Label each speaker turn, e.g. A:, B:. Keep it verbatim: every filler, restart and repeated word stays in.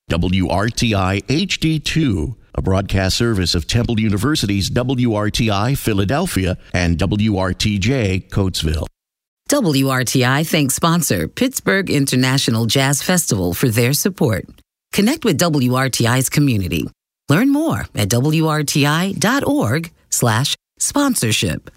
A: W R T I H D two, a broadcast service of Temple University's W R T I Philadelphia and W R T J Coatesville.
B: W R T I thanks sponsor Pittsburgh International Jazz Festival for their support. Connect with W R T I's community. Learn more at W R T I dot org slash sponsorship.